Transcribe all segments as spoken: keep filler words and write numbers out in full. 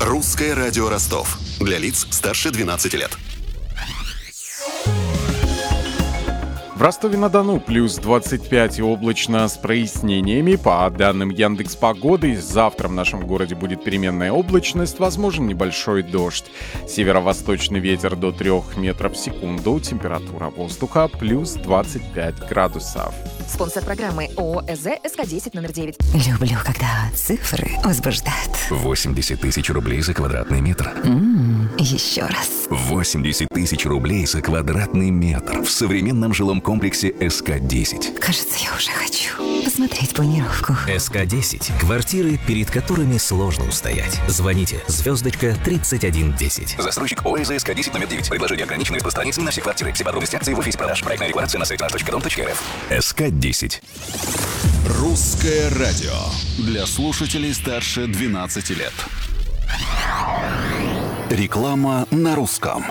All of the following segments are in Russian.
Русское радио Ростов. Для лиц старше двенадцати лет. В Ростове-на-Дону плюс двадцать пять и облачно с прояснениями. По данным Яндекс.Погоды, завтра в нашем городе будет переменная облачность, возможен небольшой дождь. Северо-восточный ветер до трех метров в секунду. Температура воздуха плюс двадцать пять градусов. Спонсор программы ООО СЗ СК десять номер девять. Люблю, когда цифры возбуждают. восемьдесят тысяч рублей за квадратный метр. М-м, еще раз. восемьдесят тысяч рублей за квадратный метр в современном жилом комплексе СК десять. Кажется, я уже хочу посмотреть планировку. СК десять. Квартиры, перед которыми сложно устоять. Звоните. Звездочка тридцать один десять. Застройщик ООО СК десять номер девять. Предложение ограничено распространяется не на все квартиры. Все подробности акции в офисе продаж. Проектная декларация на сайте наш точка дом точка эр эф. СК десять. Русское радио. Для слушателей старше двенадцати лет. Реклама на русском.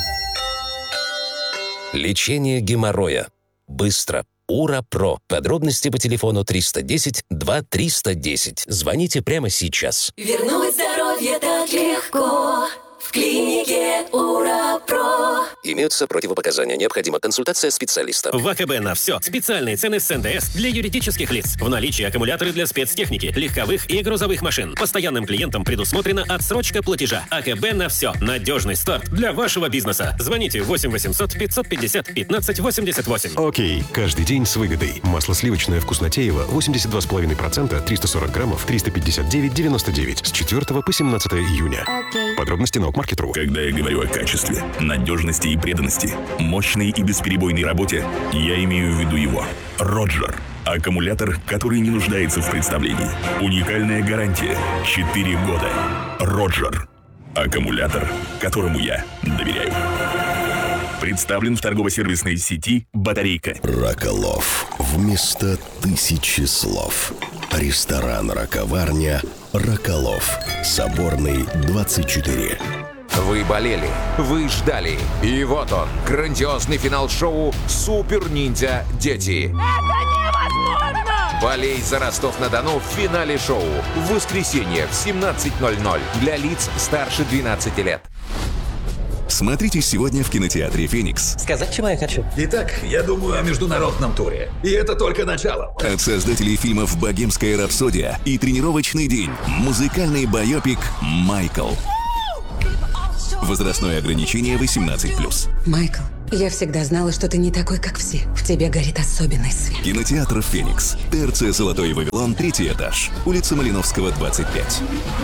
Лечение геморроя. Быстро. Ура-Про. Подробности по телефону триста десять два триста десять. Звоните прямо сейчас. Вернуть здоровье так легко. В клинике Ура-Про. Имеются противопоказания. Необходима консультация специалиста. В АКБ на все. Специальные цены с эн дэ эс для юридических лиц. В наличии аккумуляторы для спецтехники, легковых и грузовых машин. Постоянным клиентам предусмотрена отсрочка платежа. АКБ на все. Надежный старт для вашего бизнеса. Звоните восемь восемьсот пятьсот пятьдесят пятнадцать восемьдесят восемь. Окей. Каждый день с выгодой. Масло сливочное вкуснотеево восемьдесят два и пять десятых процента, триста сорок граммов, триста пятьдесят девять девяносто девять. С четвёртого по семнадцатое июня. Окей. Подробности на окмаркет точка ру. Когда я говорю о качестве, надежности и преданности, мощной и бесперебойной работе, я имею в виду его. Роджер. Аккумулятор, который не нуждается в представлении. Уникальная гарантия. четыре года. Роджер. Аккумулятор, которому я доверяю. Представлен в торгово-сервисной сети «Батарейка». Роколов. Вместо тысячи слов. Ресторан-раковарня «Роколов». Соборный, двадцать четыре. Вы болели, вы ждали. И вот он, грандиозный финал шоу «Супер Ниндзя Дети». Это невозможно! Болей за Ростов-на-Дону в финале шоу. В воскресенье в семнадцать ноль ноль для лиц старше двенадцати лет. Смотрите сегодня в кинотеатре «Феникс». Сказать, чего я хочу? Итак, я думаю о международном туре. И это только начало. От создателей фильмов «Богемская рапсодия» и «Тренировочный день» музыкальный байопик «Майкл». Возрастное ограничение восемнадцать плюс. Майкл, я всегда знала, что ты не такой, как все. В тебе горит особенный свет. Кинотеатр «Феникс». ТРЦ «Золотой Вавилон», третий этаж. Улица Малиновского, двадцать пять.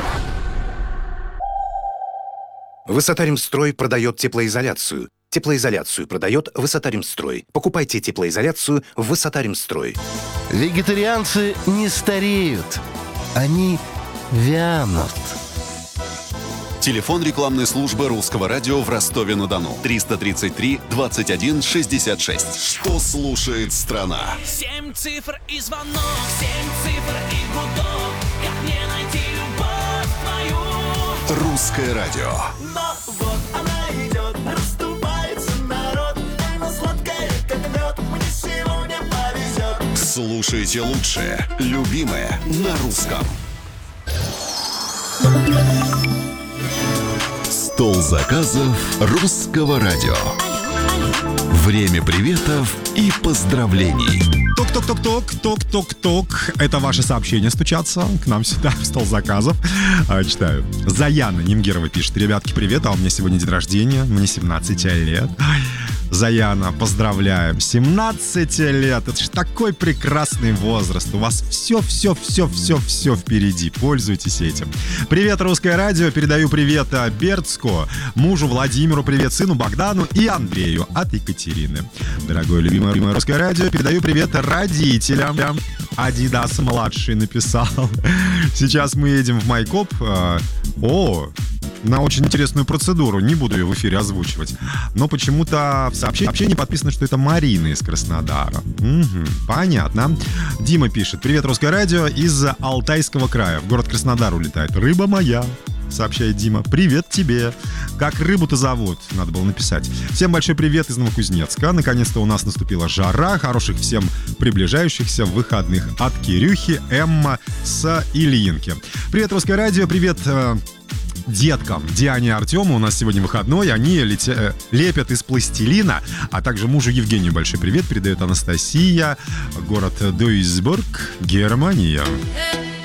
Высотаримстрой продает теплоизоляцию. Теплоизоляцию продает Высотаримстрой. Покупайте теплоизоляцию в Высотаримстрой. Вегетарианцы не стареют. Они вянут. Телефон рекламной службы Русского радио в Ростове-на-Дону. триста тридцать три двадцать один шестьдесят шесть. Что слушает страна? Семь цифр и звонок, семь цифр и гудок. Как мне найти любовь твою? Русское радио. Но вот она идет, расступается народ. Она сладкая, как мед, мне сегодня повезет. Слушайте лучшее, любимое на русском. Стол заказов Русского радио. Время приветов и поздравлений. Ток-ток-ток-ток, ток-ток-ток. Это ваши сообщения стучатся к нам сюда в стол заказов. А, читаю. Заяна Нимгерова пишет: ребятки, привет, а у меня сегодня день рождения, мне семнадцать лет. Ай, Заяна, поздравляем. семнадцать лет, это же такой прекрасный возраст. У вас все-все-все-все-все впереди. Пользуйтесь этим. Привет, Русское радио. Передаю привет Бердску, мужу Владимиру, привет сыну Богдану и Андрею от Екатерины. Дорогое любимое, любимое Русское радио, передаю привет родителям. Адидас младший написал. Сейчас мы едем в Майкоп. О, на очень интересную процедуру. Не буду ее в эфире озвучивать. Но почему-то в сообщении подписано, что это Марина из Краснодара. Угу, понятно. Дима пишет: привет, Русское радио, из Алтайского края. В город Краснодар улетает рыба моя. Сообщает Дима. Привет тебе. Как рыбу-то зовут? Надо было написать. Всем большой привет из Новокузнецка. Наконец-то у нас наступила жара. Хороших всем приближающихся выходных. От Кирюхи, Эмма с Ильинки. Привет, Русское радио. Привет, деткам Диане и Артему. У нас сегодня выходной. Они летя... лепят из пластилина. А также мужу Евгению большой привет передает Анастасия. Город Дуйсбург, Германия.